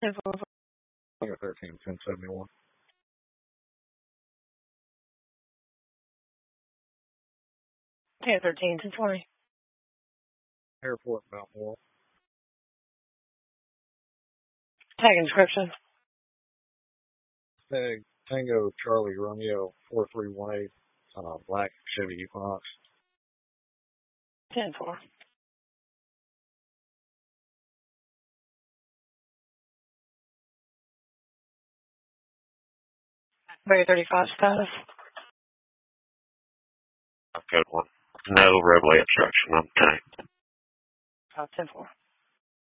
Tango 13, 1071. Tango 13, 1020. Airport, Mount Moore. Tag inscription. Tag Tango Charlie Romeo 4318, black Chevy Equinox. 10-4. Very 35 status. Code 1. No roadway obstruction on tank. 10-4.